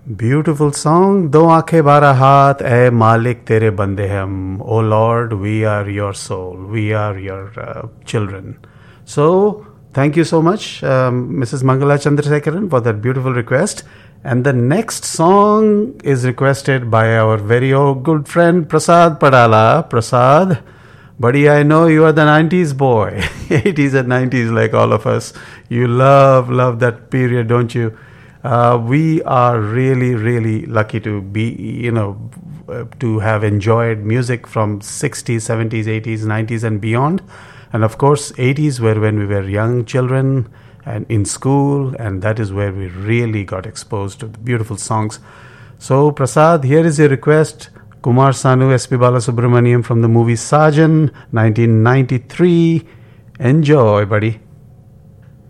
Beautiful song. दो आंखें बारह हाथ ए मालिक तेरे बंदे हम. Oh Lord, we are your soul. We are your children. So, thank you so much, Mrs. Mangala Chandrasekharan, for that beautiful request. And the next song is requested by our very old good friend Prasad Padala. Prasad, buddy, I know you are the 90s boy. 80s and 90s like all of us. You love that period, don't you? We are really lucky to be, to have enjoyed music from 60s, 70s, 80s, 90s and beyond. And of course, 80s were when we were young children and in school, and that is where we really got exposed to the beautiful songs. So, Prasad, here is your request. Kumar Sanu, S.P. Balasubramaniam from the movie Sajan, 1993. Enjoy, buddy.